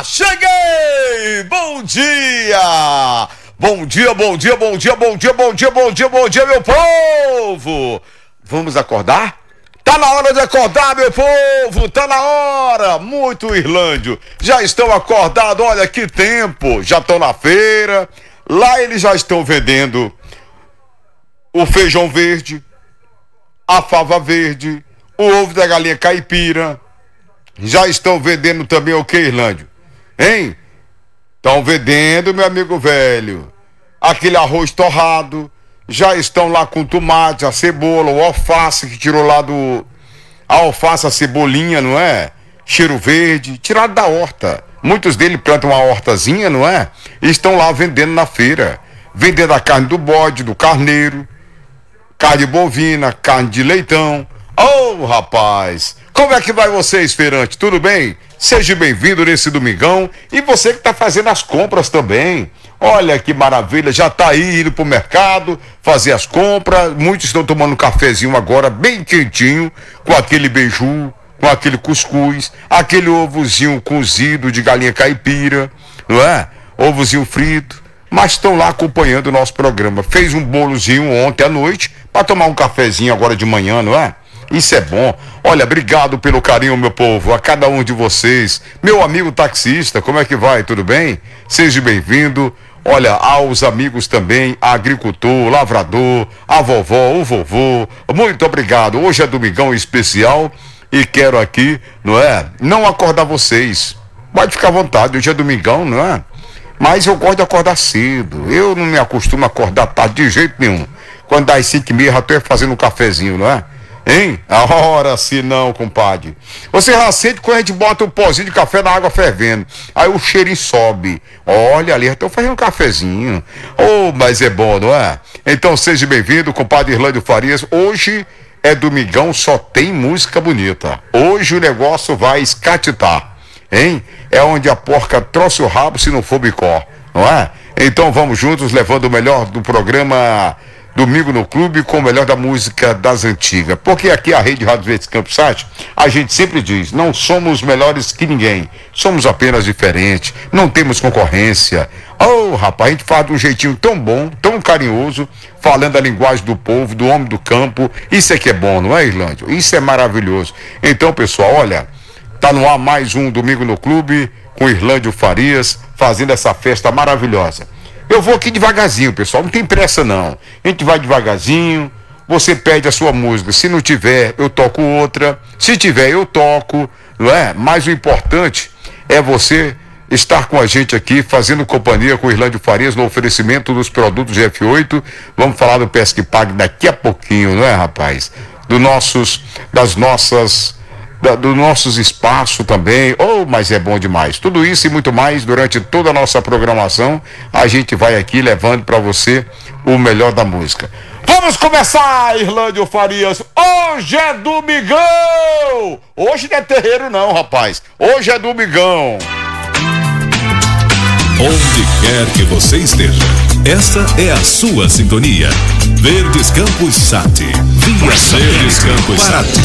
Cheguei! Bom dia! Bom dia, bom dia, bom dia, bom dia, bom dia, bom dia, bom dia, meu povo! Vamos acordar? Tá na hora de acordar, meu povo! Tá na hora! Muito Irlândio! Já estão acordados, olha que tempo! Já estão na feira, lá eles já estão vendendo o feijão verde, a fava verde, o ovo da galinha caipira. Já estão vendendo também o que, Irlândio? Hein? Estão vendendo, meu amigo velho, aquele arroz torrado. Já estão lá com tomate, a cebola, o alface que tirou lá do... A alface, a cebolinha, não é? Cheiro verde, tirado da horta. Muitos deles plantam uma hortazinha, não é? E estão lá vendendo na feira. Vendendo a carne do bode, do carneiro, carne bovina, carne de leitão. Ô, rapaz, como é que vai você, feirante? Tudo bem? Seja bem-vindo nesse domingão. E você que está fazendo as compras também. Olha que maravilha, já está aí indo pro mercado fazer as compras. Muitos estão tomando um cafezinho agora, bem quentinho, com aquele beiju, com aquele cuscuz, aquele ovozinho cozido de galinha caipira, não é? Ovozinho frito. Mas estão lá acompanhando o nosso programa. Fez um bolozinho ontem à noite para tomar um cafezinho agora de manhã, não é? Isso é bom. Olha, obrigado pelo carinho, meu povo, a cada um de vocês. Meu amigo taxista, como é que vai? Tudo bem? Seja bem-vindo. Olha, aos amigos também, agricultor, lavrador, a vovó, o vovô, muito obrigado. Hoje é domingão especial e quero aqui, não é? Não acordar vocês. Pode ficar à vontade, hoje é domingão, não é? Mas eu gosto de acordar cedo. Eu não me acostumo a acordar tarde de jeito nenhum. Quando dá as 5h30, já tô fazendo um cafezinho, não é? Hein? Ora, se não, compadre. Você já sente quando a gente bota um pozinho de café na água fervendo. Aí o cheirinho sobe. Olha ali, estão fazendo um cafezinho. Oh, mas é bom, não é? Então seja bem-vindo, compadre Irlândio Farias. Hoje é domingão, só tem música bonita. Hoje o negócio vai escatitar, hein? É onde a porca trouxe o rabo se não for bicó, não é? Então vamos juntos, levando o melhor do programa Domingo no Clube, com o melhor da música das antigas. Porque aqui a Rede Rádio Verdes Campos Site, a gente sempre diz, não somos melhores que ninguém, somos apenas diferentes, não temos concorrência. Oh, rapaz, a gente fala de um jeitinho tão bom, tão carinhoso, falando a linguagem do povo, do homem do campo. Isso é que é bom, não é, Irlândio? Isso é maravilhoso. Então, pessoal, olha, tá no ar mais um Domingo no Clube, com Irlândio Farias, fazendo essa festa maravilhosa. Eu vou aqui devagarzinho, pessoal, não tem pressa não. A gente vai devagarzinho, você pede a sua música. Se não tiver, eu toco outra. Se tiver, eu toco, não é? Mas o importante é você estar com a gente aqui, fazendo companhia com o Irlândio Farias no oferecimento dos produtos F8. Vamos falar do Pesca e Pague daqui a pouquinho, não é, rapaz? Do nosso espaço também. Oh, mas é bom demais. Tudo isso e muito mais durante toda a nossa programação. A gente vai aqui levando para você o melhor da música. Vamos começar, Irlândio Farias. Hoje é domingão. Hoje não é terreiro não, rapaz. Hoje é domingão. Onde quer que você esteja, essa é a sua sintonia. Verdes Campos Sat. Via Verdes Campos Sat.